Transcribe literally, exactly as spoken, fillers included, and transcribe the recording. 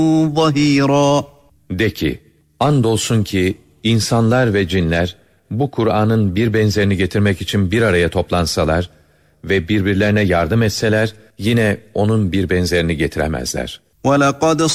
ظهيرا. De ki, andolsun ki insanlar ve cinler bu Kur'an'ın bir benzerini getirmek için bir araya toplansalar ve birbirlerine yardım etseler yine onun bir benzerini getiremezler. وَلَقَدْ